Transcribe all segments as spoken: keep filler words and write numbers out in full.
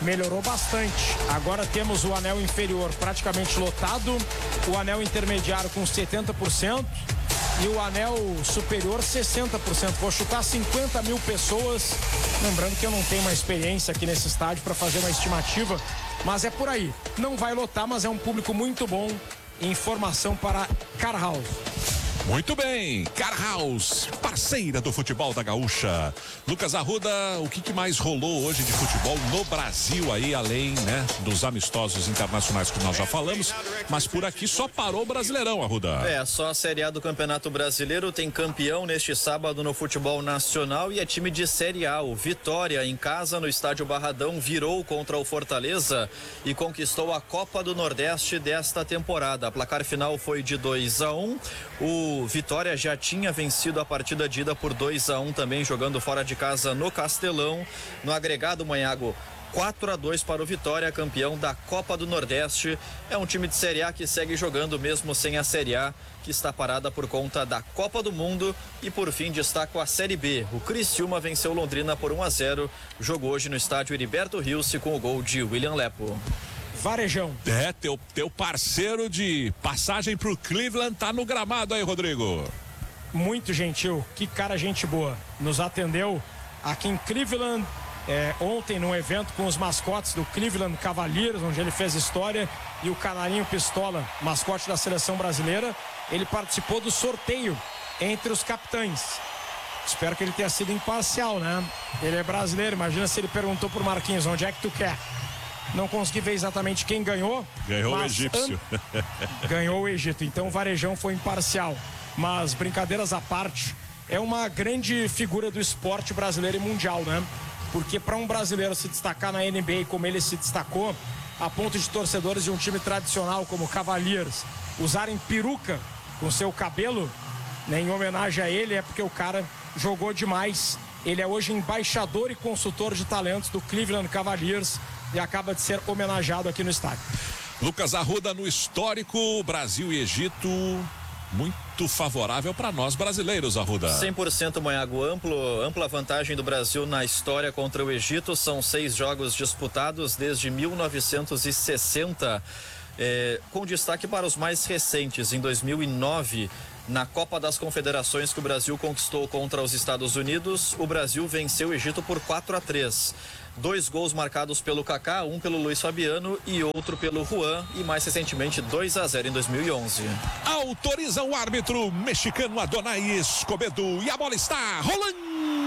melhorou bastante. Agora temos o anel inferior praticamente lotado, o anel intermediário com setenta por cento e o anel superior sessenta por cento. Vou chutar cinquenta mil pessoas. Lembrando que eu não tenho uma experiência aqui nesse estádio para fazer uma estimativa, mas é por aí. Não vai lotar, mas é um público muito bom. Informação para Car House. Muito bem, Car House, parceira do futebol da Gaúcha. Lucas Arruda, o que, que mais rolou hoje de futebol no Brasil aí, além, né, dos amistosos internacionais que nós já falamos, mas por aqui só parou o Brasileirão, Arruda. É, só a Série A do Campeonato Brasileiro tem campeão neste sábado no futebol nacional e é time de Série A. O Vitória, em casa, no estádio Barradão, virou contra o Fortaleza e conquistou a Copa do Nordeste desta temporada. A placar final foi de dois a um. O Vitória já tinha vencido a partida de ida por dois a um também, jogando fora de casa no Castelão. No agregado, Manhago, quatro a dois para o Vitória, campeão da Copa do Nordeste. É um time de Série A que segue jogando mesmo sem a Série A, que está parada por conta da Copa do Mundo. E por fim, destaco a Série B. O Criciúma venceu Londrina por um a zero. Jogo hoje no estádio Heriberto Rilse com o gol de William Lepo. Varejão. É, teu, teu parceiro de passagem pro Cleveland tá no gramado aí, Rodrigo. Muito gentil, que cara gente boa. Nos atendeu aqui em Cleveland é, ontem num evento com os mascotes do Cleveland Cavaliers, onde ele fez história, e o Canarinho Pistola, mascote da seleção brasileira, ele participou do sorteio entre os capitães. Espero que ele tenha sido imparcial, né? Ele é brasileiro, imagina se ele perguntou pro Marquinhos, onde é que tu quer? Não consegui ver exatamente quem ganhou. Ganhou o egípcio. An... Ganhou o Egito. Então o Varejão foi imparcial. Mas brincadeiras à parte, é uma grande figura do esporte brasileiro e mundial, né? Porque para um brasileiro se destacar na N B A como ele se destacou, a ponto de torcedores de um time tradicional como o Cavaliers usarem peruca com seu cabelo, né, em homenagem a ele, é porque o cara jogou demais. Ele é hoje embaixador e consultor de talentos do Cleveland Cavaliers e acaba de ser homenageado aqui no estádio. Lucas Arruda, no histórico Brasil e Egito, muito favorável para nós brasileiros, Arruda. cem por cento, Manhago. Amplo, ampla vantagem do Brasil na história contra o Egito. São seis jogos disputados desde mil novecentos e sessenta, é, com destaque para os mais recentes. Em dois mil e nove, na Copa das Confederações que o Brasil conquistou contra os Estados Unidos, o Brasil venceu o Egito por quatro a três. Dois gols marcados pelo Kaká, um pelo Luiz Fabiano e outro pelo Juan, e mais recentemente dois a zero em dois mil e onze. Autoriza o árbitro mexicano Adonai Escobedo e a bola está rolando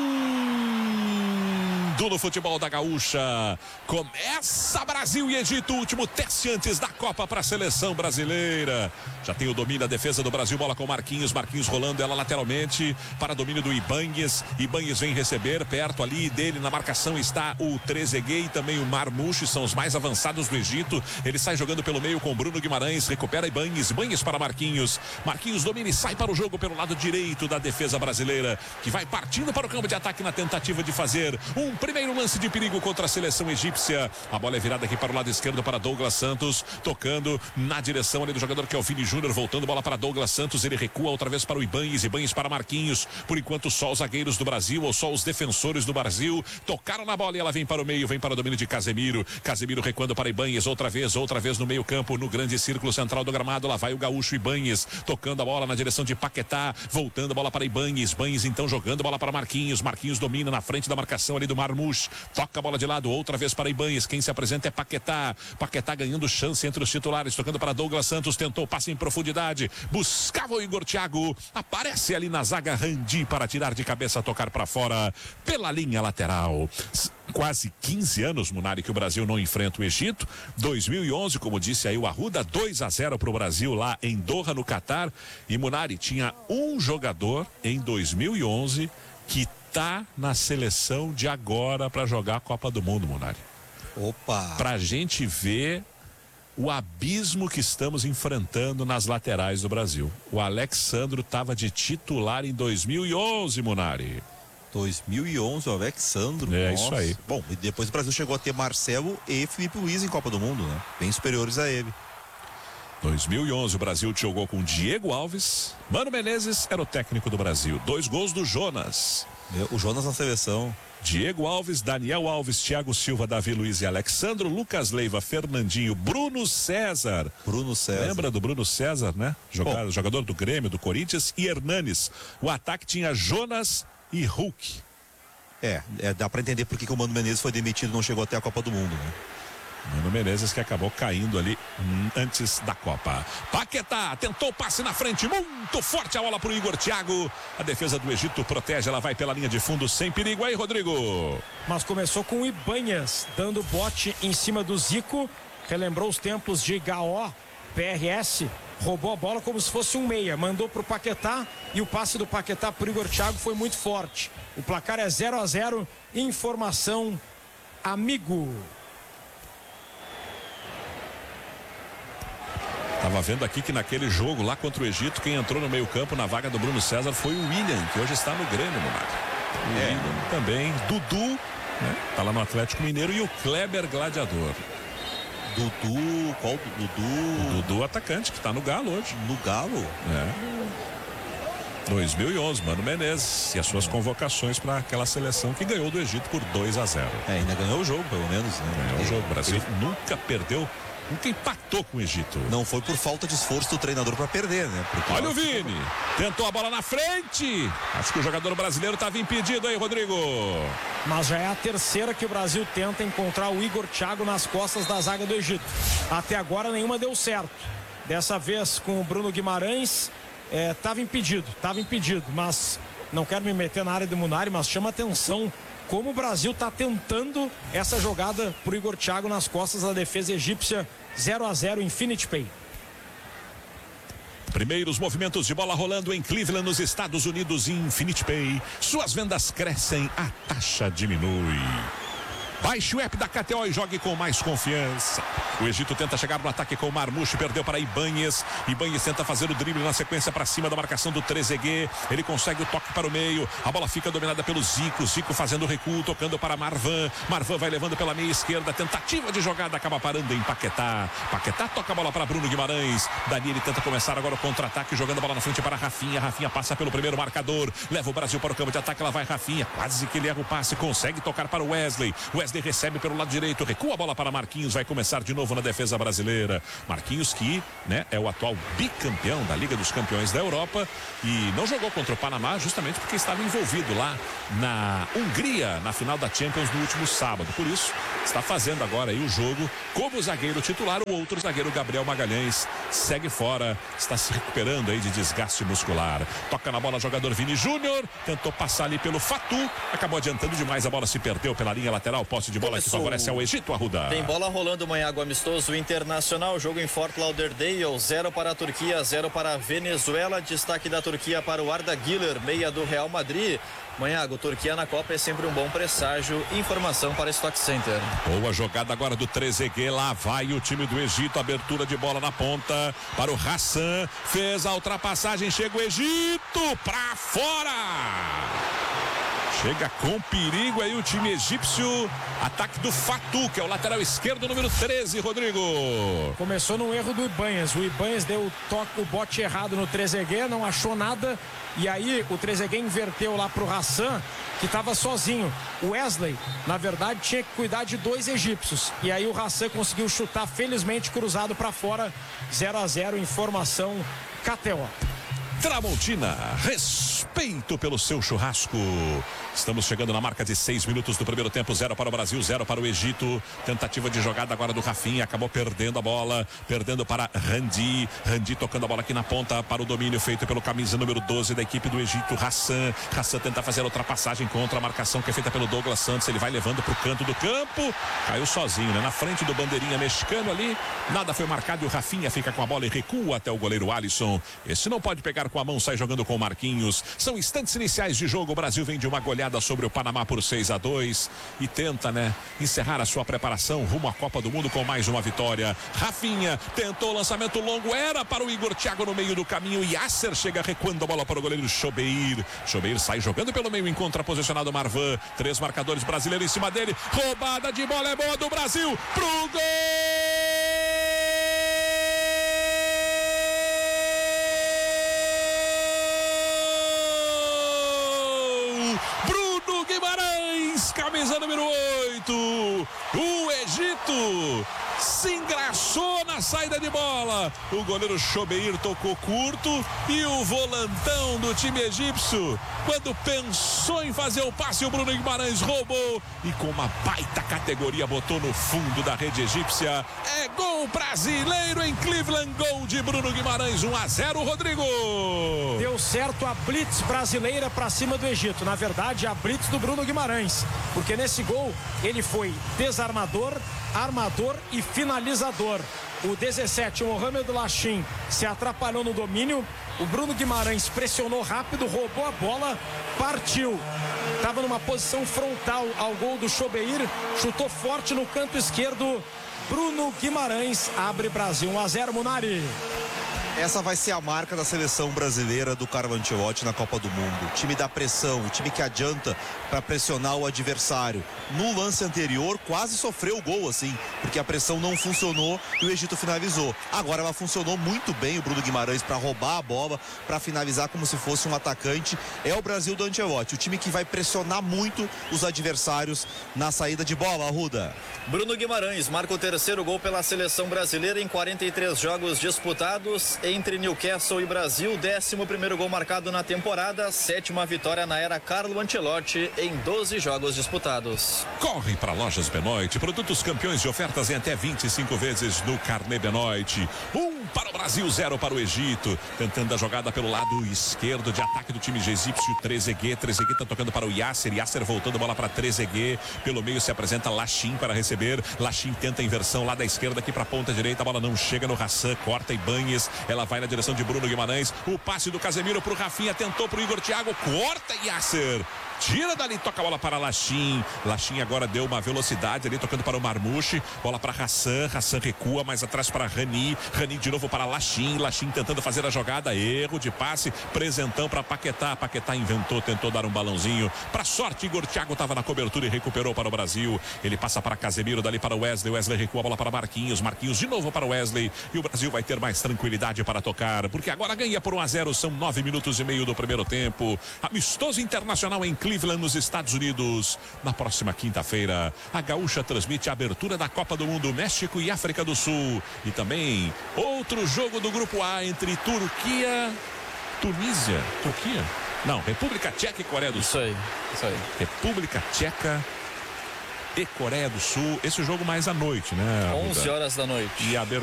no futebol da Gaúcha. Começa Brasil e Egito, último teste antes da Copa para a seleção brasileira. Já tem o domínio da defesa do Brasil, bola com Marquinhos, Marquinhos rolando ela lateralmente para domínio do Ibanhes. Ibanhes vem receber, perto ali dele na marcação está o Trezeguet e também o Marmouche, são os mais avançados do Egito. Ele sai jogando pelo meio com Bruno Guimarães, recupera Ibanhes, Ibanhes para Marquinhos. Marquinhos domina e sai para o jogo pelo lado direito da defesa brasileira, que vai partindo para o campo de ataque na tentativa de fazer um primeiro lance de perigo contra a seleção egípcia. A bola é virada aqui para o lado esquerdo para Douglas Santos, tocando na direção ali do jogador que é o Vini Júnior, voltando bola para Douglas Santos, ele recua outra vez para o Ibanhes, Ibanhes para Marquinhos. Por enquanto só os zagueiros do Brasil ou só os defensores do Brasil tocaram na bola e ela vem para o meio, vem para o domínio de Casemiro. Casemiro recuando para Ibanhes, outra vez, outra vez no meio campo, no grande círculo central do gramado. Lá vai o gaúcho Ibanhes, tocando a bola na direção de Paquetá, voltando a bola para Ibanhes, Ibanhes então jogando bola para Marquinhos, Marquinhos domina na frente da marcação ali do Marmouche, toca a bola de lado, outra vez para Ibanhes, quem se apresenta é Paquetá, Paquetá ganhando chance entre os titulares, tocando para Douglas Santos, tentou passe em profundidade, buscava o Igor Thiago, aparece ali na zaga Randi para tirar de cabeça, tocar para fora pela linha lateral. Quase quinze anos, Munari, que o Brasil não enfrenta o Egito. dois mil e onze, como disse aí o Arruda, dois a zero para o Brasil lá em Doha, no Catar. E Munari tinha um jogador em dois mil e onze que tá na seleção de agora para jogar a Copa do Mundo, Munari. Opa! Pra gente ver o abismo que estamos enfrentando nas laterais do Brasil. O Alexandro estava de titular em dois mil e onze, Munari. dois mil e onze, o Alexandro. É, nossa. Isso aí. Bom, e depois o Brasil chegou a ter Marcelo e Felipe Luiz em Copa do Mundo, né? Bem superiores a ele. dois mil e onze, o Brasil jogou com Diego Alves. Mano Menezes era o técnico do Brasil. Dois gols do Jonas. O Jonas na seleção. Diego Alves, Daniel Alves, Thiago Silva, Davi Luiz e Alexandro, Lucas Leiva, Fernandinho, Bruno César. Bruno César. Lembra do Bruno César, né? Jogador, jogador do Grêmio, do Corinthians, e Hernanes. O ataque tinha Jonas e Hulk. É, é dá pra entender por que que o Mano Menezes foi demitido e não chegou até a Copa do Mundo, né? Mano Menezes que acabou caindo ali hum, antes da Copa. Paquetá tentou passe na frente, muito forte a bola pro Igor Thiago. A defesa do Egito protege, ela vai pela linha de fundo sem perigo aí, Rodrigo. Mas começou com o Ibanhas dando bote em cima do Zico, relembrou os tempos de H O, P R S, roubou a bola como se fosse um meia, mandou pro Paquetá e o passe do Paquetá pro Igor Thiago foi muito forte. O placar é zero a zero, informação amigo. Tava vendo aqui que naquele jogo lá contra o Egito, quem entrou no meio campo na vaga do Bruno César foi o William, que hoje está no Grêmio, no Mar. O é. William também, Dudu, né? Tá lá no Atlético Mineiro, e o Kleber Gladiador. Dudu, qual Dudu? O Dudu atacante, que tá no Galo hoje. No Galo? É. dois mil e onze, Mano Menezes e as suas convocações para aquela seleção que ganhou do Egito por dois a zero. É, ainda ganhou o jogo, pelo menos, né? Ganhou o jogo. O Brasil Ele... nunca perdeu. Nunca empatou com o Egito. Não foi por falta de esforço do treinador para perder, né? Porque olha o Vini. Tentou a bola na frente. Acho que o jogador brasileiro estava impedido aí, Rodrigo. Mas já é a terceira que o Brasil tenta encontrar o Igor Thiago nas costas da zaga do Egito. Até agora nenhuma deu certo. Dessa vez com o Bruno Guimarães, estava é, impedido, estava impedido. Mas não quero me meter na área do Munari, mas chama atenção como o Brasil está tentando essa jogada pro Igor Thiago nas costas da defesa egípcia. Zero a zero, Infinity Pay. Primeiros movimentos de bola rolando em Cleveland, nos Estados Unidos, Infinity Pay. Suas vendas crescem, a taxa diminui. Baixe o app da K T O e jogue com mais confiança. O Egito tenta chegar no ataque com o Marmouche, perdeu para Ibanhas. Ibanhas tenta fazer o drible na sequência para cima da marcação do Trezeguet. Ele consegue o toque para o meio. A bola fica dominada pelo Zico. Zico fazendo o recuo, tocando para Marvan. Marvan vai levando pela meia esquerda. Tentativa de jogada acaba parando em Paquetá. Paquetá toca a bola para Bruno Guimarães. Daniel tenta começar agora o contra-ataque, jogando a bola na frente para Rafinha. Rafinha passa pelo primeiro marcador. Leva o Brasil para o campo de ataque. Lá vai Rafinha. Quase que ele erra o passe. Consegue tocar para o Wesley. Wesley recebe pelo lado direito, recua a bola para Marquinhos, vai começar de novo na defesa brasileira. Marquinhos que, né, é o atual bicampeão da Liga dos Campeões da Europa e não jogou contra o Panamá justamente porque estava envolvido lá na Hungria, na final da Champions no último sábado. Por isso, está fazendo agora aí o jogo como zagueiro titular. O outro zagueiro, Gabriel Magalhães, segue fora, está se recuperando aí de desgaste muscular. Toca na bola jogador Vini Júnior, tentou passar ali pelo Fatu, acabou adiantando demais, a bola se perdeu pela linha lateral, posse de bola que favorece ao Egito, Arruda. Tem bola rolando, Manhago amistoso internacional, jogo em Fort Lauderdale, zero para a Turquia, zero para a Venezuela, destaque da Turquia para o Arda Güler, meia do Real Madrid. Manhago, Turquia na Copa é sempre um bom presságio. Informação para Stock Center. Boa jogada agora do Trezeguet, lá vai o time do Egito, abertura de bola na ponta para o Hassan, fez a ultrapassagem, chega o Egito pra fora. Chega com perigo aí o time egípcio. Ataque do Fatu, que é o lateral esquerdo, número treze, Rodrigo. Começou no erro do Ibanhas. O Ibanhas deu o toque, o bote errado no Trezeguet, não achou nada. E aí o Trezeguet inverteu lá pro Hassan, que estava sozinho. O Wesley, na verdade, tinha que cuidar de dois egípcios. E aí o Hassan conseguiu chutar, felizmente cruzado para fora. zero a zero, informação K T O. Tramontina, respeito pelo seu churrasco. Estamos chegando na marca de seis minutos do primeiro tempo. Zero para o Brasil, zero para o Egito. Tentativa de jogada agora do Rafinha. Acabou perdendo a bola. Perdendo para Randi. Randi tocando a bola aqui na ponta para o domínio feito pelo camisa número doze da equipe do Egito, Hassan. Hassan tenta fazer a ultrapassagem contra a marcação que é feita pelo Douglas Santos. Ele vai levando para o canto do campo. Caiu sozinho, né? Na frente do bandeirinha mexicano ali. Nada foi marcado e o Rafinha fica com a bola e recua até o goleiro Alisson. Esse não pode pegar com a mão, sai jogando com o Marquinhos. São instantes iniciais de jogo. O Brasil vem de uma goleada sobre o Panamá por seis a dois e tenta, né, encerrar a sua preparação rumo à Copa do Mundo com mais uma vitória. Rafinha tentou o lançamento longo, era para o Igor Thiago no meio do caminho. Yasser chega recuando a bola para o goleiro Chobeir. Chobeir sai jogando pelo meio, encontra posicionado Marvan. Três marcadores brasileiros em cima dele. Roubada de bola é boa do Brasil pro gol! Bruno Gomes, camisa número oito. O Egito se engraxou na saída de bola. O goleiro Chobeir tocou curto e o volantão do time egípcio, quando pensou em fazer o passe, o Bruno Guimarães roubou e com uma baita categoria botou no fundo da rede egípcia. É gol brasileiro em Cleveland, gol de Bruno Guimarães, um a zero, Rodrigo. Deu certo a blitz brasileira para cima do Egito. Na verdade, a blitz do Bruno Guimarães, porque nesse gol ele foi desarmador, armador e finalizador. O dezessete, o Mohamed Lachim, se atrapalhou no domínio. O Bruno Guimarães pressionou rápido, roubou a bola, partiu. Estava numa posição frontal ao gol do Chobeir, chutou forte no canto esquerdo. Bruno Guimarães abre Brasil um a zero, Munari. Essa vai ser a marca da seleção brasileira do Carlo Ancelotti na Copa do Mundo. O time da pressão, o time que adianta para pressionar o adversário. No lance anterior, quase sofreu o gol, assim, porque a pressão não funcionou e o Egito finalizou. Agora ela funcionou muito bem, o Bruno Guimarães, para roubar a bola, para finalizar como se fosse um atacante. É o Brasil do Ancelotti, o time que vai pressionar muito os adversários na saída de bola, Arruda. Bruno Guimarães marca o terceiro gol pela seleção brasileira em quarenta e três jogos disputados entre Newcastle e Brasil. Décimo primeiro gol marcado na temporada, sétima vitória na era Carlo Ancelotti em doze jogos disputados. Corre para Lojas Benoit, produtos campeões de ofertas em até vinte e cinco vezes no Carnê Benoit. Um para o Brasil, zero para o Egito. Tentando a jogada pelo lado esquerdo de ataque do time egípcio, Trezeguet. Trezeguet está tocando para o Yasser. Yasser voltando bola para Trezeguet. Pelo meio se apresenta Lachim para receber. Lachim tenta a inversão lá da esquerda aqui para a ponta direita. A bola não chega no Hassan, corta e Banhes. Ela vai na direção de Bruno Guimarães. O passe do Casemiro para o Rafinha. Tentou para o Igor Thiago. Corta Yasser. Tira dali, toca a bola para Lachim. Lachim agora deu uma velocidade ali, tocando para o Marmouche. Bola para Hassan. Hassan recua mais atrás para Rani. Rani de novo para Lachim. Lachim tentando fazer a jogada. Erro de passe. Presentão para Paquetá. Paquetá inventou, tentou dar um balãozinho. Para sorte, Igor Thiago estava na cobertura e recuperou para o Brasil. Ele passa para Casemiro, dali para o Wesley. Wesley recua a bola para Marquinhos. Marquinhos de novo para o Wesley. E o Brasil vai ter mais tranquilidade para tocar, porque agora ganha por um a zero. São nove minutos e meio do primeiro tempo. Amistoso internacional em Cleveland, nos Estados Unidos. Na próxima quinta-feira, a Gaúcha transmite a abertura da Copa do Mundo, México e África do Sul. E também outro jogo do Grupo A entre Turquia, Tunísia, Turquia? Não, República Tcheca e Coreia do Sul. Isso aí, isso aí. República Tcheca e Coreia do Sul. Esse jogo mais à noite, né? onze horas da noite. E a abertura